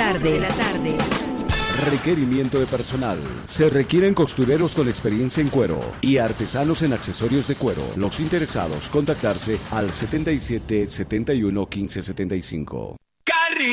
tarde. Requerimiento de personal. Se requieren costureros con experiencia en cuero y artesanos en accesorios de cuero. Los interesados contactarse al 77 71 15 75.